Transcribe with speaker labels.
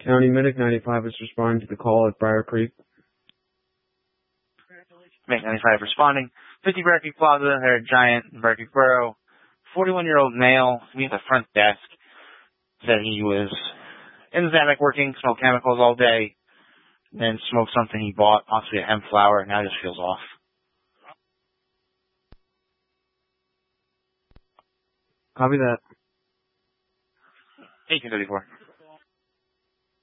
Speaker 1: County Medic 95 is responding to the call at Briar Creek.
Speaker 2: Medic 95 responding. 50 Briar Creek Plaza, Herod Giant, Briar Creek Borough. 41-year-old male, meet at the front desk. Said he was in the Zamek working, smoked chemicals all day, then smoked something he bought, possibly a hemp flower, and now just feels off.
Speaker 1: Copy that.
Speaker 2: 1834.